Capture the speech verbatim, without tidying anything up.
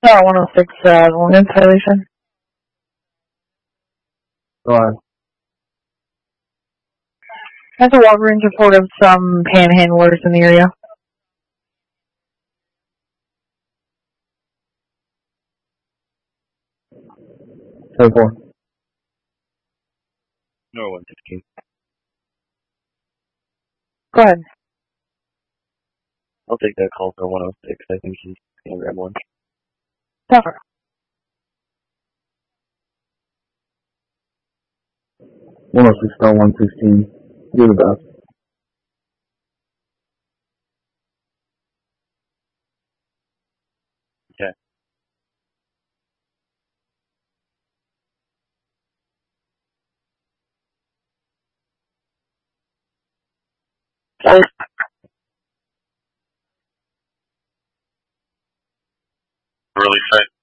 No, one oh six, uh, Lawrence violation. Go on. That's a Walgreens report of some panhandlers in the area. ten four. No, one fifteen. Go ahead. I'll take that call for one oh six. I think he's gonna grab one. Suffer. one oh six, one sixteen. Do the best. Okay. Really tight.